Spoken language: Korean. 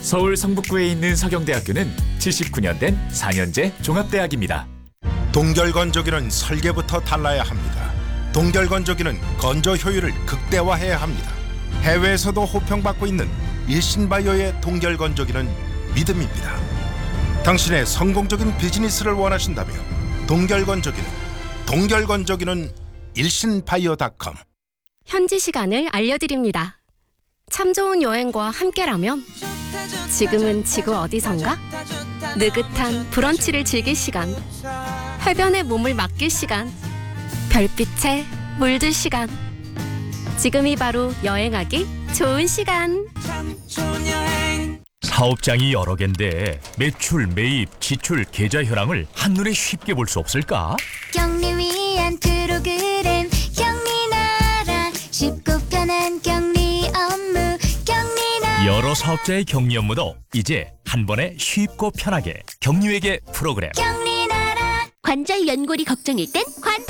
서울 성북구에 있는 서경대학교는 79년 된 4년제 종합대학입니다. 동결건조기는 설계부터 달라야 합니다. 동결건조기는 건조 효율을 극대화해야 합니다. 해외에서도 호평받고 있는 일신바이오의 동결건조기는 믿음입니다. 당신의 성공적인 비즈니스를 원하신다면 동결건조기는 일신바이오닷컴. 현지 시간을 알려드립니다. 참 좋은 여행과 함께라면 지금은 지구 어디선가? 느긋한 브런치를 즐길 시간, 해변에 몸을 맡길 시간, 별빛에 물들 시간. 지금이 바로 여행하기 좋은 시간. 사업장이 여러 개인데 매출, 매입, 지출, 계좌 현황을 한눈에 쉽게 볼 수 없을까? 격리 위한 프로그램 격리나라 쉽고 편한 격리 업무 격리나라. 여러 사업자의 격리 업무도 이제 한 번에 쉽고 편하게 격리회계 프로그램. 격리나라. 관절 연골이 걱정일 땐 관절